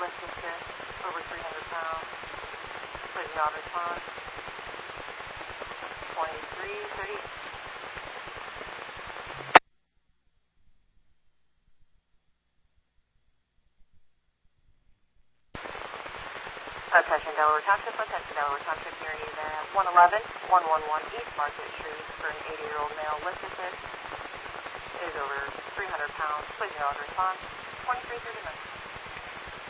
listed to over 300 pounds. Please not respond. 23:30. Attention Delaware Township, attention Delaware Township, near you at 111 East Market Street for an 80-year-old male listed to is over 300 pounds. Please do not respond. 23:39.